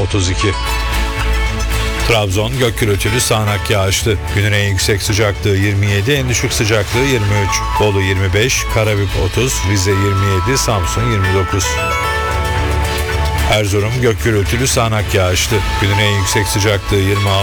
32. Trabzon gök gürültülü sağanak yağışlı. Günün en yüksek sıcaklığı 27, en düşük sıcaklığı 23. Bolu 25, Karabük 30, Rize 27, Samsun 29. Erzurum gök gürültülü sağanak yağışlı. Günün en yüksek sıcaklığı 26,